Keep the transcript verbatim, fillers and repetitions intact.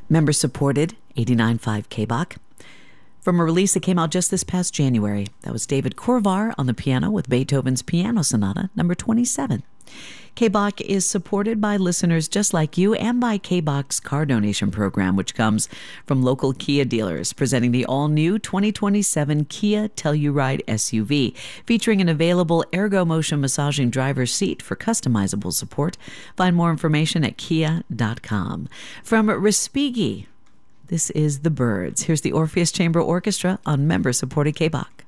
Member supported eighty-nine point five K B O C. From a release that came out just this past January, that was David Korvar on the piano with Beethoven's Piano Sonata number twenty-seven. K B O C is supported by listeners just like you and by K B O C's car donation program, which comes from local Kia dealers, presenting the all-new twenty twenty-seven Kia Telluride S U V, featuring an available Ergo Motion massaging driver's seat for customizable support. Find more information at kia dot com. From Respighi, this is The Byrds. Here's the Orpheus Chamber Orchestra on member-supported K B O C.